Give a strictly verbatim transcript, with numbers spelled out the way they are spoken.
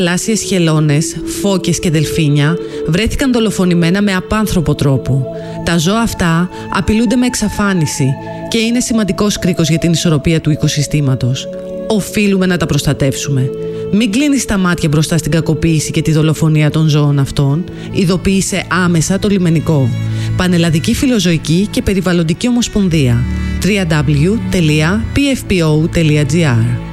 Θαλάσσιες χελώνες, φώκες και δελφίνια βρέθηκαν δολοφονημένα με απάνθρωπο τρόπο. Τα ζώα αυτά απειλούνται με εξαφάνιση και είναι σημαντικός κρίκος για την ισορροπία του οικοσυστήματος. Οφείλουμε να τα προστατεύσουμε. Μην κλείνεις τα μάτια μπροστά στην κακοποίηση και τη δολοφονία των ζώων αυτών. Ειδοποίησε άμεσα το λιμενικό. Πανελλαδική Φιλοζωική και Περιβαλλοντική Ομοσπονδία. double-u double-u double-u τελεία πι εφ πι ο τελεία τζι άρ